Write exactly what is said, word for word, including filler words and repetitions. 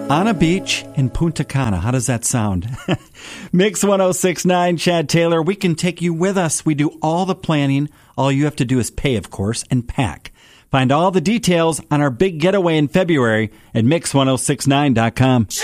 On a beach in Punta Cana. How does that sound? Mix ten sixty-nine, Chad Taylor. We can take you with us. We do all the planning. All you have to do is pay, of course, and pack. Find all the details on our big getaway in February at mix ten sixty-nine dot com.